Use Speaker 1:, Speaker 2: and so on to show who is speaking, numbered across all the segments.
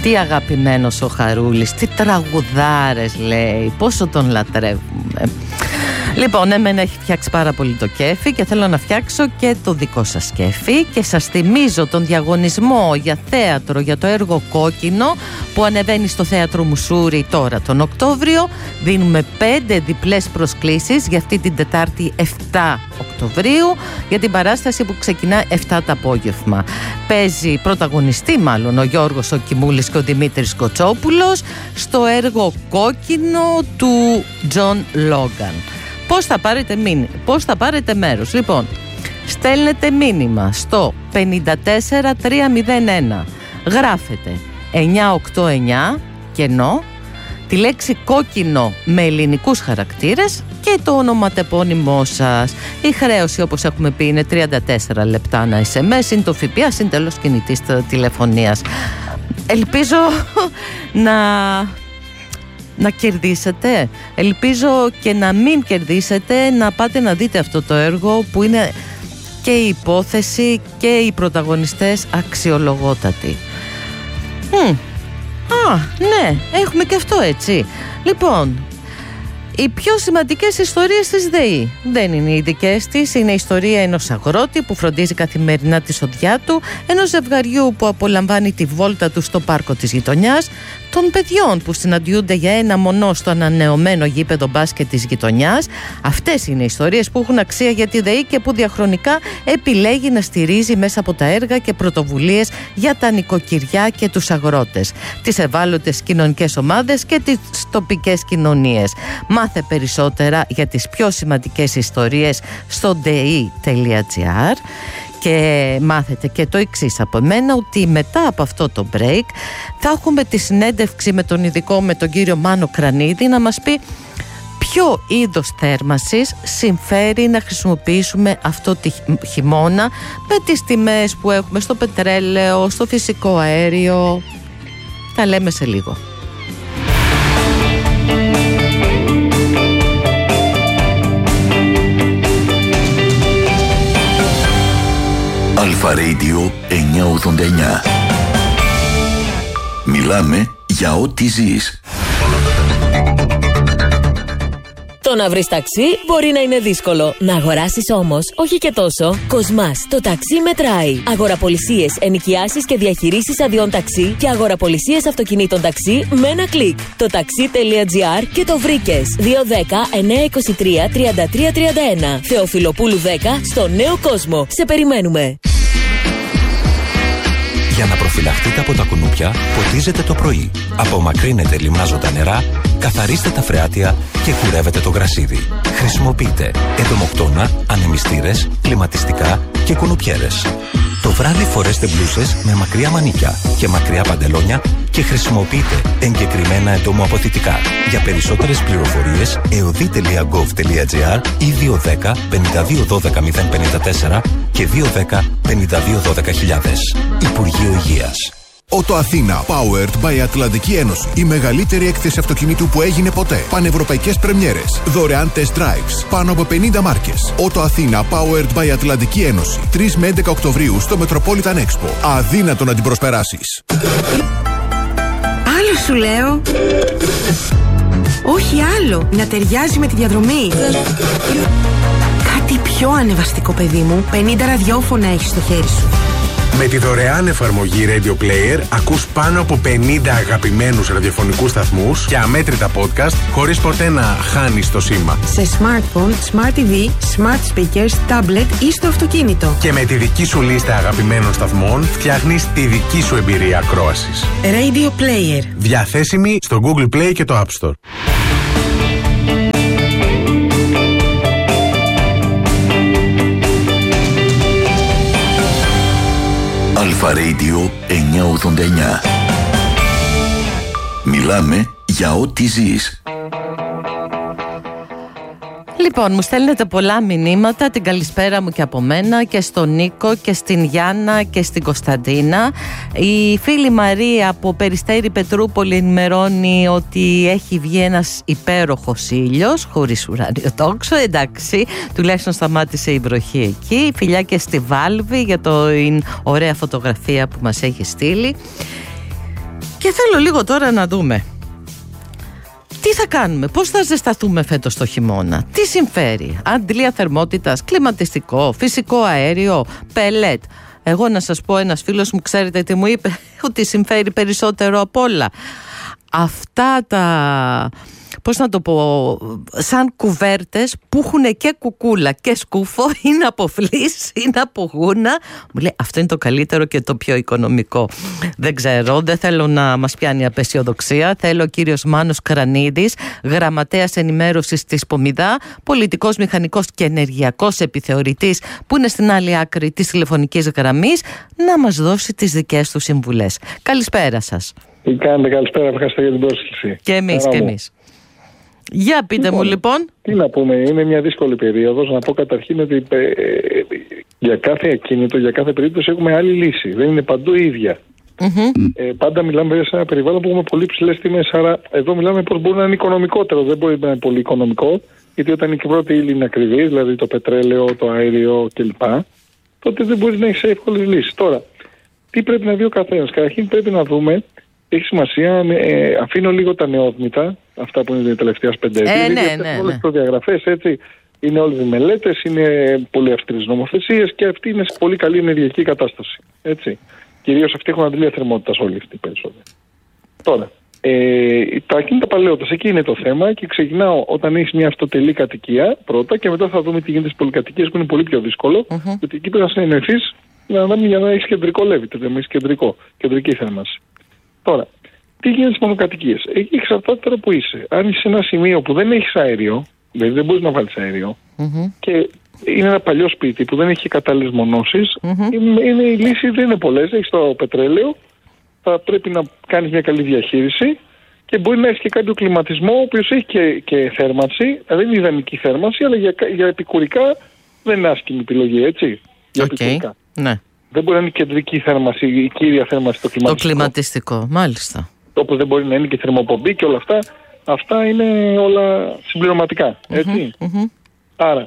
Speaker 1: Τι αγαπημένος ο Χαρούλης, τι τραγουδάρες λέει, πόσο τον λατρεύουμε. Λοιπόν, εμένα έχει φτιάξει πάρα πολύ το κέφι και θέλω να φτιάξω και το δικό σας κέφι και σας θυμίζω τον διαγωνισμό για θέατρο για το έργο Κόκκινο που ανεβαίνει στο Θέατρο Μουσούρι τώρα τον Οκτώβριο. Δίνουμε 5 διπλές προσκλήσεις για αυτή την Τετάρτη 7 Οκτωβρίου για την παράσταση που ξεκινά 7 το απόγευμα. Παίζει πρωταγωνιστή μάλλον ο Γιώργος ο Κιμούλης και ο Δημήτρης Κοτσόπουλος στο έργο Κόκκινο του Τζον Λόγκαν. Πώς θα πάρετε μέρος? Λοιπόν, στέλνετε μήνυμα στο 54301, γράφετε 989 κενό, τη λέξη κόκκινο με ελληνικούς χαρακτήρες και το ονοματεπώνυμό σας. Η χρέωση, όπως έχουμε πει, είναι 34 λεπτά ένα SMS, είναι το ΦΠΑ, είναι τέλος κινητής τηλεφωνίας. Ελπίζω να κερδίσετε. Ελπίζω και να μην κερδίσετε, να πάτε να δείτε αυτό το έργο που είναι και η υπόθεση και οι πρωταγωνιστές αξιολογότατοι. Ναι, έχουμε και αυτό έτσι. Λοιπόν, οι πιο σημαντικές ιστορίες της ΔΕΗ δεν είναι οι δικές της, είναι η ιστορία ενός αγρότη που φροντίζει καθημερινά τη σοδιά του, ενός ζευγαριού που απολαμβάνει τη βόλτα του στο πάρκο της γειτονιάς, των παιδιών που συναντιούνται για ένα μονό στο ανανεωμένο γήπεδο μπάσκετ της γειτονιάς. Αυτές είναι οι ιστορίες που έχουν αξία για τη ΔΕΗ και που διαχρονικά επιλέγει να στηρίζει μέσα από τα έργα και πρωτοβουλίες για τα νοικοκυριά και τους αγρότες, τις ευάλωτες κοινωνικές ομάδες και τις τοπικές κοινωνίες. Μάθε περισσότερα για τις πιο σημαντικές ιστορίες στο dei.gr. Και μάθετε και το εξής από μένα, ότι μετά από αυτό το break θα έχουμε τη συνέντευξη με τον ειδικό, με τον κύριο Μάνο Κρανίδη, να μας πει ποιο είδος θέρμανσης συμφέρει να χρησιμοποιήσουμε αυτό το χειμώνα με τις τιμές που έχουμε στο πετρέλαιο, στο φυσικό αέριο. Τα λέμε σε λίγο.
Speaker 2: Αλφα Radio 989. Μιλάμε για ό,τι ζεις.
Speaker 3: Το να βρεις ταξί μπορεί να είναι δύσκολο. Να αγοράσεις όμως, όχι και τόσο. Κοσμάς, το ταξί μετράει. Αγοραπολισίες, ενοικιάσεις και διαχειρήσεις αδειών ταξί και αγοραπολισίες αυτοκινήτων ταξί με ένα κλικ. Το ταξί.gr και το βρήκες. 210-923-3331. Θεοφιλοπούλου 10 στο Νέο Κόσμο. Σε περιμένουμε.
Speaker 4: Για να προφυλαχτείτε από τα κουνούπια, ποτίζετε το πρωί. Απομακρύνετε λιμνάζοντα νερά, καθαρίστε τα φρεάτια και κουρεύετε το γρασίδι. Χρησιμοποιείτε εντομοκτώνα, ανεμιστήρες, κλιματιστικά και κουνουπιέρες. Το βράδυ φορέστε μπλούσες με μακριά μανίκια και μακριά παντελόνια και χρησιμοποιείτε εγκεκριμένα εντομοαποθητικά. Για περισσότερες πληροφορίες, eodi.gov.gr ή 210 52 12 054 και 210 52 12 Υπουργείο Υγείας.
Speaker 5: Ότο Αθήνα, powered by Ατλαντική Ένωση. Η μεγαλύτερη έκθεση αυτοκινήτου που έγινε ποτέ. Πανευρωπαϊκές πρεμιέρες. Δωρεάν test drives. Πάνω από 50 μάρκες. Ότο Αθήνα, powered by Ατλαντική Ένωση. 3 με 11 Οκτωβρίου στο Metropolitan Expo. Αδύνατο να την προσπεράσεις.
Speaker 6: Άλλο σου λέω. Όχι άλλο. Να ταιριάζει με τη διαδρομή. Κάτι πιο ανεβαστικό, παιδί μου. 50 ραδιόφωνα έχεις στο χέρι σου.
Speaker 7: Με τη δωρεάν εφαρμογή Radio Player ακούς πάνω από 50 αγαπημένους ραδιοφωνικούς σταθμούς και αμέτρητα podcast χωρίς ποτέ να χάνεις το σήμα.
Speaker 6: Σε smartphone, smart TV, smart speakers, tablet ή στο αυτοκίνητο.
Speaker 7: Και με τη δική σου λίστα αγαπημένων σταθμών φτιάχνεις τη δική σου εμπειρία ακρόασης.
Speaker 6: Radio Player.
Speaker 7: Διαθέσιμη στο Google Play και το App Store.
Speaker 2: Αλφα Radio 989. Μιλάμε για ό,τι ζεις.
Speaker 1: Λοιπόν, μου στέλνετε πολλά μηνύματα, την καλησπέρα μου και από μένα και στον Νίκο και στην Γιάννα και στην Κωνσταντίνα. Η φίλη Μαρία από Περιστέρι Πετρούπολη ενημερώνει ότι έχει βγει ένας υπέροχος ήλιος χωρίς ουράνιο τόξο. Εντάξει, τουλάχιστον σταμάτησε η βροχή εκεί. Φιλιά και στη Βάλβη για την ωραία φωτογραφία που μας έχει στείλει. Και θέλω λίγο τώρα να δούμε τι θα κάνουμε, πώς θα ζεσταθούμε φέτος το χειμώνα, τι συμφέρει, αντλία θερμότητας, κλιματιστικό, φυσικό αέριο, πελέτ. Εγώ να σας πω, ένας φίλος μου, ξέρετε τι μου είπε? Ότι συμφέρει περισσότερο απ' όλα αυτά τα, πώς να το πω, σαν κουβέρτες που έχουν και κουκούλα και σκούφο, είναι από φλής, είναι από γούνα. Μου λέει αυτό είναι το καλύτερο και το πιο οικονομικό. Δεν ξέρω, δεν θέλω να μας πιάνει απεσιοδοξία. Θέλω ο κύριος Μάνος Κρανίδης, γραμματέας ενημέρωσης της Πομιδά, πολιτικός μηχανικός και ενεργειακός επιθεωρητής, που είναι στην άλλη άκρη της τηλεφωνικής γραμμής, να μας δώσει τις δικές του συμβουλές. Καλησπέρα σας.
Speaker 8: Τι κάνετε? Καλησπέρα, ευχαριστώ για την πρόσκληση.
Speaker 1: Και εμείς, και εμείς. Για πείτε μου λοιπόν.
Speaker 8: Τι να πούμε, είναι μια δύσκολη περίοδος. Να πω καταρχήν ότι για κάθε ακίνητο, για κάθε περίπτωση έχουμε άλλη λύση. Δεν είναι παντού η ίδια. Πάντα μιλάμε σε ένα περιβάλλον που έχουμε πολύ ψηλές τιμές. Άρα εδώ μιλάμε πώς μπορεί να είναι οικονομικότερο. Δεν μπορεί να είναι πολύ οικονομικό, γιατί όταν η πρώτη ύλη είναι ακριβή, δηλαδή το πετρέλαιο, το αέριο κλπ., τότε δεν μπορεί να έχει εύκολες λύσεις. Τώρα, τι πρέπει να δει ο καθένας? Καταρχήν πρέπει να δούμε. Έχει σημασία, αφήνω λίγο τα νεόδμητα, αυτά που είναι οι τελευταίες 5 ετίες. Όλες τις προδιαγραφές, έτσι, είναι όλες οι μελέτες, είναι πολύ αυστηρές νομοθεσίες και αυτή είναι σε πολύ καλή ενεργειακή κατάσταση. Έτσι. Κυρίως αυτοί έχουν αντλία θερμότητας όλοι αυτοί περισσότεροι. Τώρα, τα ακίνητα παλαιότητας, εκεί είναι το θέμα και ξεκινάω όταν έχεις μια αυτοτελή κατοικία πρώτα και μετά θα δούμε τι γίνεται στις πολυκατοικίες που είναι πολύ πιο δύσκολο, γιατί εκεί πρέπει να συνεννοηθείς για να έχεις κεντρικό λέβητε, να έχεις κεντρική θέρμανση. Τώρα, τι γίνεται στις μονοκατοικίες? Εκεί εξαρτάται τώρα που είσαι. Αν είσαι σε ένα σημείο που δεν έχεις αέριο, δηλαδή δεν μπορείς να βάλεις αέριο, και είναι ένα παλιό σπίτι που δεν έχει κατάλληλες μονώσεις, η λύση δεν είναι πολλές. Έχεις το πετρέλαιο, θα πρέπει να κάνεις μια καλή διαχείριση και μπορεί να έχεις και κάποιο κλιματισμό, ο οποίος έχει και θέρμανση, δεν είναι ιδανική θέρμανση, αλλά για επικουρικά δεν είναι άσκημη επιλογή, έτσι. Για επικουρικά.
Speaker 1: Ναι.
Speaker 8: Δεν μπορεί να είναι η κεντρική θέρμανση, η κύρια θέρμανση το κλιματιστικό.
Speaker 1: Το κλιματιστικό, μάλιστα.
Speaker 8: Όπως δεν μπορεί να είναι και θερμοπομπή και όλα αυτά. Αυτά είναι όλα συμπληρωματικά. Έτσι. Άρα,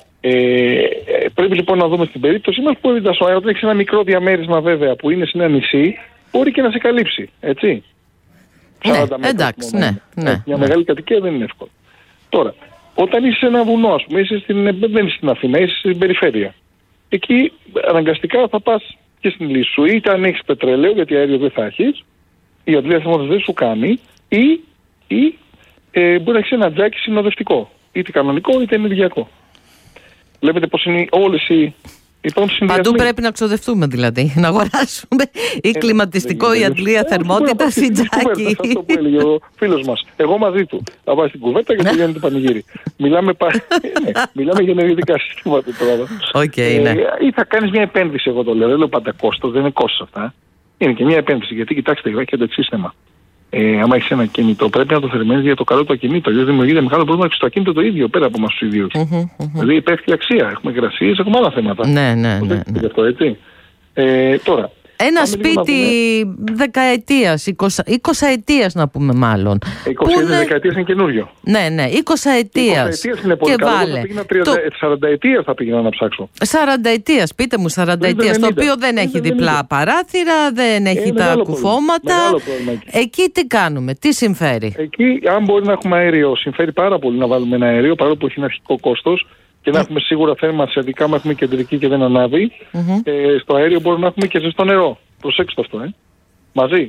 Speaker 8: πρέπει λοιπόν να δούμε στην περίπτωση μας που όταν έχεις ένα μικρό διαμέρισμα βέβαια που είναι σε ένα νησί, μπορεί και να σε καλύψει. Έτσι.
Speaker 1: Ναι, εντάξει, ναι.
Speaker 8: Μια μεγάλη κατοικία δεν είναι εύκολο. Τώρα, όταν είσαι σε ένα βουνό, ας πούμε, δεν είσαι στην Αθήνα, είσαι στην περιφέρεια. Εκεί αναγκαστικά θα πας και στην λύση σου, είτε αν έχεις πετρέλαιο, γιατί αέριο δεν θα έχεις, η αντλία θερμότητας δεν σου κάνει, ή μπορεί να έχεις ένα τζάκι συνοδευτικό, είτε κανονικό είτε ενεργειακό. Βλέπετε πως είναι όλες οι
Speaker 1: παντού πρέπει να ξοδευτούμε δηλαδή, να αγοράσουμε ή κλιματιστικό, ή αντλία θερμότητας, ή τζάκι.
Speaker 8: Αυτό που έλεγε ο φίλος μας. Εγώ μαζί του. Θα βάζει την κουβέρτα και τελειώνει το πανηγύρι. Μιλάμε για ενεργητικά συστήματα τώρα. Ή θα κάνεις μια επένδυση, εγώ το λέω. Δεν λέω πάντα κόστος, δεν είναι κόστος αυτά. Είναι και μια επένδυση. Γιατί κοιτάξτε, υπάρχει και το εξής θέμα. Άμα έχεις ένα κινητό, πρέπει να το θερμαίνεις για το καλό του ακινήτου. Γιατί δημιουργείται μεγάλο πρόβλημα και στο ακίνητο το ίδιο, πέρα από εμάς τους ίδιους. Δηλαδή υπάρχει αξία. Έχουμε υγρασίες, έχουμε άλλα θέματα.
Speaker 1: Ναι.
Speaker 8: Γι' αυτό, έτσι. Τώρα.
Speaker 1: Ένα σπίτι δεκαετίας, 20 ετίας να πούμε μάλλον.
Speaker 8: 20 δεκαετίας είναι καινούριο.
Speaker 1: Ναι, 20 ετίας.
Speaker 8: 20 ετίας είναι πολύ καλό. 40 ετίας θα πήγαινα να ψάξω.
Speaker 1: 40 ετίας, πείτε μου 40 ετίας, το οποίο δεν έχει διπλά παράθυρα, δεν έχει τα κουφώματα. Εκεί τι κάνουμε, τι συμφέρει?
Speaker 8: Εκεί, αν μπορεί να έχουμε αέριο, συμφέρει πάρα πολύ να βάλουμε ένα αέριο, παρόλο που έχει ένα αρχικό κόστος. Και να έχουμε σίγουρα θέρμανση, ειδικά να έχουμε κεντρική και δεν ανάβει. Στο αέριο μπορούμε να έχουμε και ζεστό νερό. Προσέξτε αυτό, μαζί.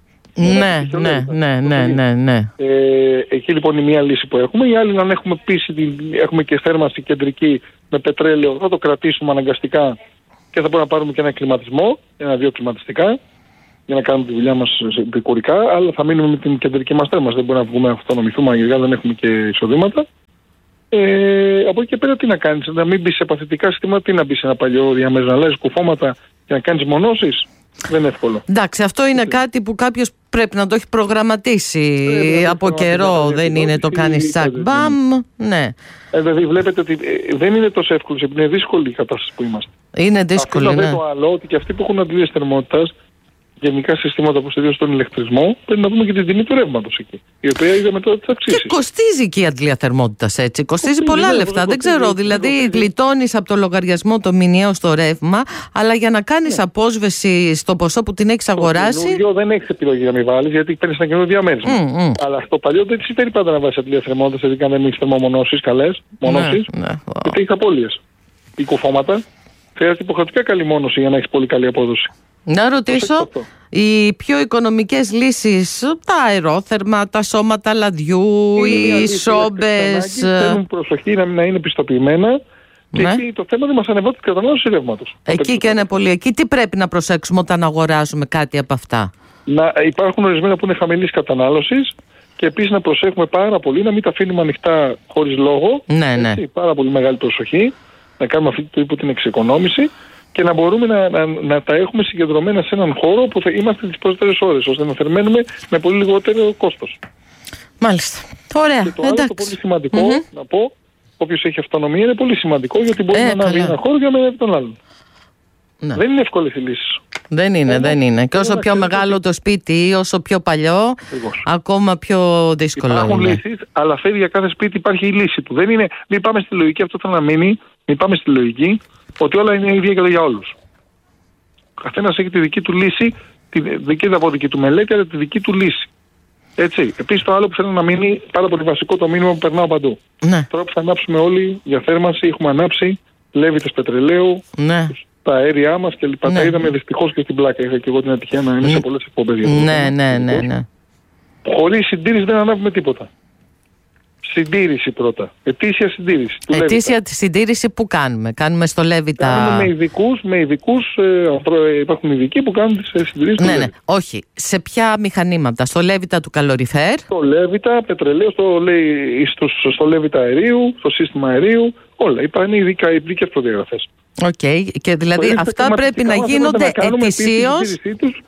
Speaker 1: Ναι.
Speaker 8: Εκεί λοιπόν είναι μια λύση που έχουμε. Η άλλη, αν έχουμε έχουμε και θέρμανση κεντρική με πετρέλαιο, θα το κρατήσουμε αναγκαστικά και θα μπορούμε να πάρουμε και ένα κλιματισμό, 1-2 κλιματιστικά, για να κάνουμε τη δουλειά μας επικουρικά. Αλλά θα μείνουμε με την κεντρική μας θέρμανση. Δεν μπορούμε να βγούμε να αυτονομηθούμε, γιατί δεν έχουμε και εισοδήματα. Από εκεί και πέρα τι να κάνεις, να μην μπεις σε παθητικά συστήματα, τι να μπεις σε ένα παλιό διαμέρισμα, να αλλάζεις κουφώματα και να κάνεις μονώσεις, δεν είναι εύκολο.
Speaker 1: Εντάξει, αυτό είναι κάτι που κάποιος πρέπει να το έχει προγραμματίσει από καιρό, δεν είναι το κάνεις τσακ μπαμ, ναι.
Speaker 8: Δηλαδή βλέπετε ότι δεν είναι τόσο εύκολο, είναι δύσκολη η κατάσταση που είμαστε.
Speaker 1: Είναι δύσκολη,
Speaker 8: αυτό το άλλο, ότι και αυτοί που έχουν αντλίες θερμότητας, γενικά συστήματα που στηρίζουν στον ηλεκτρισμό, πρέπει να δούμε και την τιμή του ρεύματος εκεί. Η οποία είδαμε τώρα τις αυξήσεις.
Speaker 1: Και κοστίζει και η αντλία θερμότητας έτσι. Κοστίζει πολλά λεφτά. Δεν ξέρω. Δηλαδή, γλιτώνεις από το λογαριασμό το μηνιαίο στο ρεύμα, αλλά για να κάνεις απόσβεση στο ποσό που την έχεις αγοράσει.
Speaker 8: Το καινούριο δεν έχεις επιλογή να μην βάλεις, γιατί παίρνεις ένα καινούριο διαμέρισμα. Αλλά στο παλιό δεν συμφέρει πάντα να βάλεις αντλία θερμότητας, γιατί αν δεν έχεις θερμομονώσεις καλές, μονώσεις, γιατί έχεις απώλειες. Οι κουφώματα. Χρειάζεται υποχρεωτικά καλή μόνωση για να έχεις πολύ καλή απόδοση.
Speaker 1: Να ρωτήσω, οι πιο οικονομικές λύσεις, τα αερόθερμα, τα σώματα λαδιού, οι σόμπες.
Speaker 8: Θέλουν προσοχή να είναι πιστοποιημένα. Και εκεί το θέμα δεν μας ανεβάζει την κατανάλωση ρεύματος.
Speaker 1: Εκεί και είναι πολύ. Εκεί τι πρέπει να προσέξουμε όταν αγοράζουμε κάτι από αυτά?
Speaker 8: Υπάρχουν ορισμένα που είναι χαμηλής κατανάλωσης. Και επίσης να προσέχουμε πάρα πολύ να μην τα αφήνουμε ανοιχτά χωρίς λόγο. Έτσι, πάρα πολύ μεγάλη προσοχή. Να κάνουμε αυτή το την εξοικονόμηση και να μπορούμε να τα έχουμε συγκεντρωμένα σε έναν χώρο που θα είμαστε τις περισσότερες ώρες, ώστε να θερμαίνουμε με πολύ λιγότερο κόστος.
Speaker 1: Μάλιστα. Ωραία.
Speaker 8: Και το άλλο το πολύ σημαντικό, να πω, όποιος έχει αυτονομία είναι πολύ σημαντικό, γιατί μπορεί να ανάβει ένα χώρο για να ανέβει τον άλλον. Ναι. Δεν είναι εύκολες οι λύσεις.
Speaker 1: Δεν είναι. Και όσο πιο μεγάλο το σπίτι, όσο πιο παλιό, ακόμα πιο δύσκολο.
Speaker 8: Υπάρχουν λύσεις, αλλά φέρει για κάθε σπίτι υπάρχει η λύση του. Δεν είναι, μην πάμε στη λογική, αυτό θα να μείνει, μην πάμε στη λογική ότι όλα είναι ίδια για όλους. Ο καθένας έχει τη δική του λύση, από δική του μελέτη, αλλά τη δική του λύση. Έτσι. Επίσης το άλλο που θέλω να μείνει, πάρα πολύ βασικό το μήνυμα που περνάω παντού.
Speaker 1: Ναι.
Speaker 8: Τώρα που θα ανάψουμε όλοι για θέρμανση, έχουμε ανάψει λέβητες πετρελαίου.
Speaker 1: Ναι.
Speaker 8: Τα αέρια μας και λοιπά. Τα είδαμε δυστυχώς και στην πλάκα. Είχα και εγώ την ατυχία να είμαι σε πολλές εκπομπές.
Speaker 1: Ναι.
Speaker 8: Χωρίς συντήρηση δεν ανάβουμε τίποτα. Συντήρηση πρώτα. Ετήσια συντήρηση.
Speaker 1: Ετήσια συντήρηση που κάνουμε? Κάνουμε στο Λέβητα.
Speaker 8: Κάνουμε με ειδικούς, υπάρχουν ειδικοί που κάνουν τις συντηρήσεις.
Speaker 1: Ναι. Όχι. Σε ποια μηχανήματα? Στο Λέβητα του καλοριφέρ.
Speaker 8: Στο Λέβητα πετρελαίου, στο Λέβητα αερίου, στο σύστημα αερίου. Όλα. Υπάρχουν ειδικές προδιαγραφές.
Speaker 1: Και δηλαδή αυτά πρέπει να γίνονται ετησίως.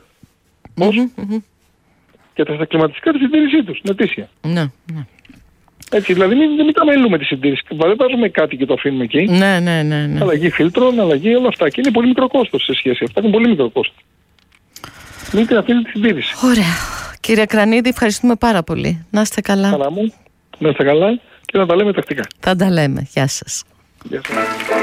Speaker 8: Και τα κλιματιστικά τη συντήρησή τους. Είναι ετήσια.
Speaker 1: Ναι.
Speaker 8: Έτσι, δηλαδή μην τα μελούμε τη συντήρηση. Δεν βάζουμε κάτι και το αφήνουμε εκεί.
Speaker 1: Ναι.
Speaker 8: Αλλαγή φίλτρων, αλλαγή όλα αυτά. Και είναι πολύ μικρό κόστος σε σχέση. Αυτά είναι πολύ μικρό κόστος. Μην την αφήνει τη συντήρηση.
Speaker 1: Ωραία. Κύριε Κρανίδη, ευχαριστούμε πάρα πολύ. Να είστε καλά.
Speaker 8: Καλά μου. Να είστε καλά και να τα λέμε τακτικά.
Speaker 1: Θα τα λέμε. Γεια σας.
Speaker 8: Γεια σας.